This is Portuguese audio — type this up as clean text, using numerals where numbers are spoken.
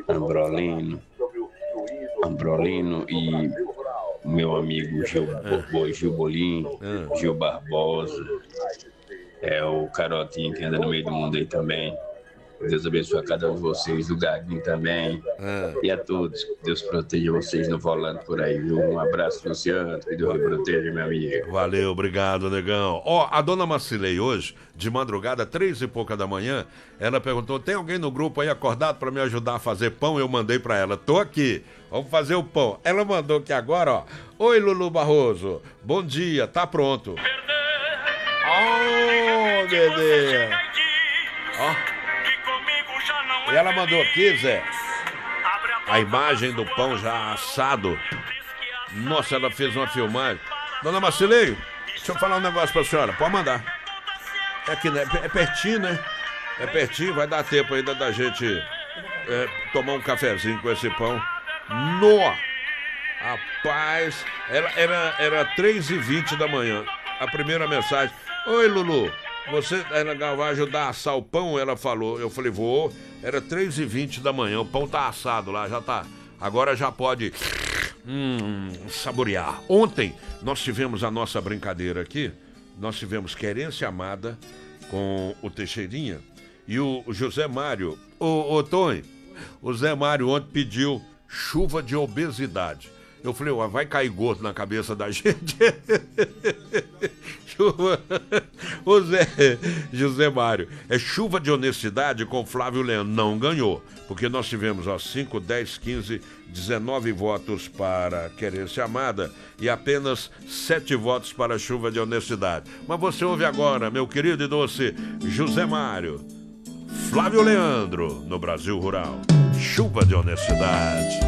Ambrolino, Ambrolino e meu amigo Gil Bolim, Gil Barbosa, o Carotinho que anda no meio do mundo aí também. Deus abençoe a cada um de vocês, o Gaguinho também. E a todos, Deus proteja vocês no volante por aí, viu? Um abraço, Luciano, que Deus lhe proteja, meu amigo. Valeu, obrigado, negão. A dona Marcilei hoje, de madrugada, 3 e pouca da manhã, ela perguntou, tem alguém no grupo aí acordado para me ajudar a fazer pão? Eu mandei para ela, tô aqui, vamos fazer o pão. Ela mandou aqui agora, ó. Oi, Lulu Barroso, bom dia, tá pronto. Oh, bebê. Ó. E ela mandou aqui, Zé, a imagem do pão já assado. Nossa, ela fez uma filmagem. Dona Marcileio, deixa eu falar um negócio pra senhora. Pode mandar. É aqui, né? É pertinho, né? É pertinho, vai dar tempo ainda da gente tomar um cafezinho com esse pão. Nó! Rapaz, era 3h20 da manhã. A primeira mensagem. Oi, Lulu. Você vai ajudar a assar o pão? Ela falou. Eu falei, vou. Era 3h20 da manhã. O pão tá assado lá, já tá. Agora já pode saborear. Ontem nós tivemos a nossa brincadeira aqui. Nós tivemos Querência Amada com o Teixeirinha e o José Mário. Ô Tony, o Zé Mário ontem pediu chuva de obesidade. Eu falei, vai cair gosto na cabeça da gente. O José Mário, é chuva de honestidade com Flávio Leandro. Não ganhou, porque nós tivemos 5, 10, 15, 19 votos para Querência Amada e apenas 7 votos para chuva de honestidade. Mas você ouve agora, meu querido e doce José Mário, Flávio Leandro, no Brasil Rural. Chuva de honestidade.